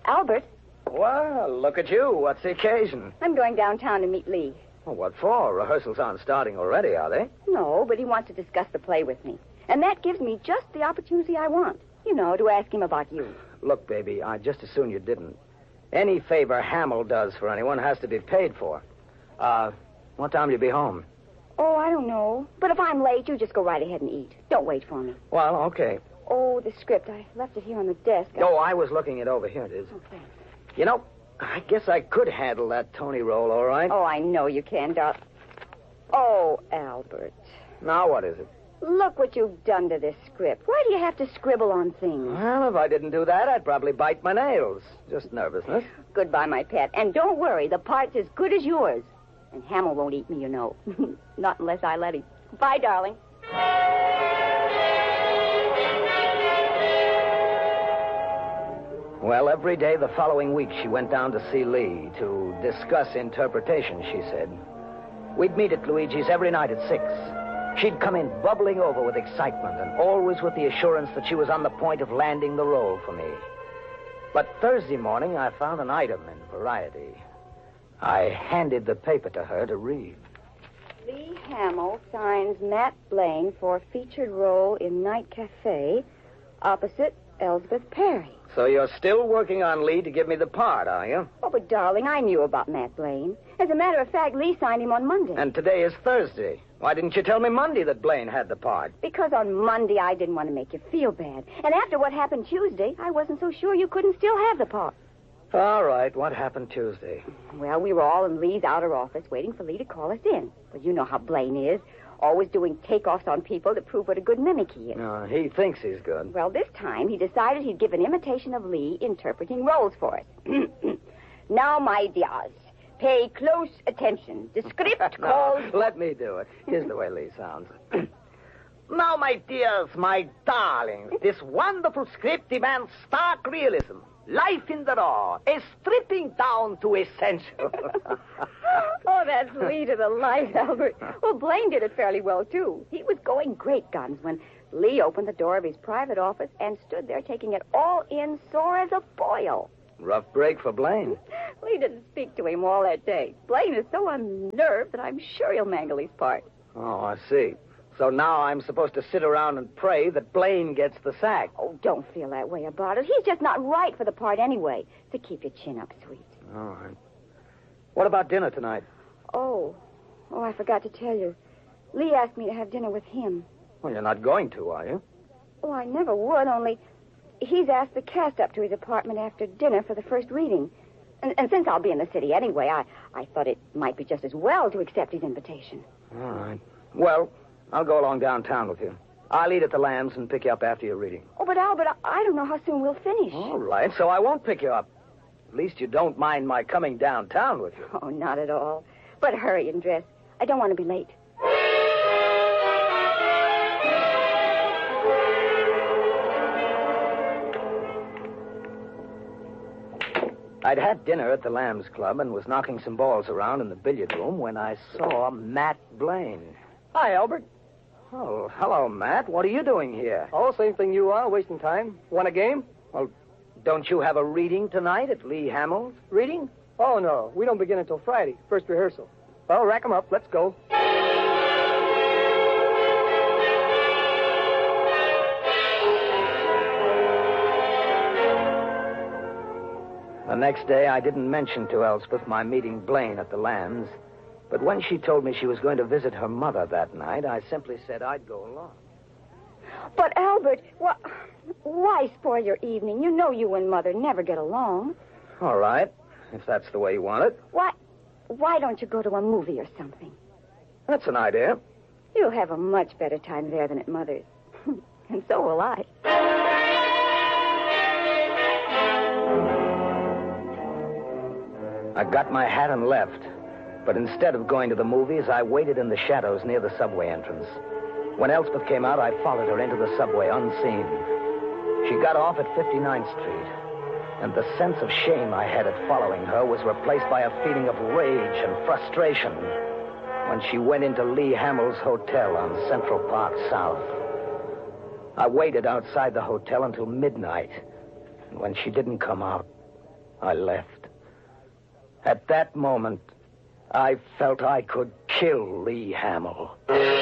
Albert, Well, look at you. What's the occasion? I'm going downtown to meet Lee. Well, what for? Rehearsals aren't starting already, are they? No, but he wants to discuss the play with me. And that gives me just the opportunity I want. You know, to ask him about you. Look, baby, I'd just as soon you didn't. Any favor Hamill does for anyone has to be paid for. What time will you be home? Oh, I don't know. But if I'm late, you just go right ahead and eat. Don't wait for me. Well, okay. Oh, the script. I left it here on the desk. No, I was looking it over. Here it is. Oh, thanks. You know, I guess I could handle that Tony role, all right. Oh, I know you can, Doc. Oh, Albert. Now what is it? Look what you've done to this script. Why do you have to scribble on things? Well, if I didn't do that, I'd probably bite my nails. Just nervousness. Goodbye, my pet. And don't worry, the part's as good as yours. And Hamill won't eat me, you know. Not unless I let him. Bye, darling. Well, every day the following week, she went down to see Lee to discuss interpretation, she said. We'd meet at Luigi's every night at 6. She'd come in bubbling over with excitement and always with the assurance that she was on the point of landing the role for me. But Thursday morning, I found an item in Variety. I handed the paper to her to read. Lee Hamill signs Matt Blaine for featured role in Night Cafe opposite Elspeth Perry. So you're still working on Lee to give me the part, are you? Oh, but darling, I knew about Matt Blaine. As a matter of fact, Lee signed him on Monday. And today is Thursday. Why didn't you tell me Monday that Blaine had the part? Because on Monday I didn't want to make you feel bad. And after what happened Tuesday, I wasn't so sure you couldn't still have the part. All right, what happened Tuesday? Well, we were all in Lee's outer office waiting for Lee to call us in. But you know how Blaine is. Always doing takeoffs on people to prove what a good mimic he is. He thinks he's good. Well, this time he decided he'd give an imitation of Lee interpreting roles for us. Now, my dears, pay close attention. The script calls... Let me do it. Here's the way Lee sounds. Now, my dears, my darlings, this wonderful script demands stark realism. Life in the raw, a stripping down to essential. Oh, that's Lee to the life, Albert. Well, Blaine did it fairly well, too. He was going great guns when Lee opened the door of his private office and stood there taking it all in, sore as a boil. Rough break for Blaine. Lee didn't speak to him all that day. Blaine is so unnerved that I'm sure he'll mangle his part. Oh, I see. So now I'm supposed to sit around and pray that Blaine gets the sack. Oh, don't feel that way about it. He's just not right for the part anyway. So keep your chin up, sweet. All right. What about dinner tonight? Oh, I forgot to tell you. Lee asked me to have dinner with him. Well, you're not going to, are you? Oh, I never would, only he's asked the cast up to his apartment after dinner for the first reading. And since I'll be in the city anyway, I thought it might be just as well to accept his invitation. All right. Well, I'll go along downtown with you. I'll eat at the Lambs and pick you up after your reading. Oh, but Albert, I don't know how soon we'll finish. All right, so I won't pick you up. At least you don't mind my coming downtown with you. Oh, not at all. But hurry and dress. I don't want to be late. I'd had dinner at the Lambs Club and was knocking some balls around in the billiard room when I saw Matt Blaine. Hi, Albert. Oh, hello, Matt. What are you doing here? Oh, same thing you are, wasting time. Want a game? Well, don't you have a reading tonight at Lee Hamill's? Reading? Oh, no. We don't begin until Friday, first rehearsal. Well, rack 'em up. Let's go. The next day, I didn't mention to Elspeth my meeting Blaine at the Lambs. But when she told me she was going to visit her mother that night, I simply said I'd go along. But, Albert, why spoil your evening? You know you and Mother never get along. All right, if that's the way you want it. Why don't you go to a movie or something? That's an idea. You'll have a much better time there than at Mother's. And so will I. I got my hat and left. But instead of going to the movies, I waited in the shadows near the subway entrance. When Elspeth came out, I followed her into the subway unseen. She got off at 59th Street, and the sense of shame I had at following her was replaced by a feeling of rage and frustration when she went into Lee Hamill's hotel on Central Park South. I waited outside the hotel until midnight, and when she didn't come out, I left. At that moment, I felt I could kill Lee Hamill.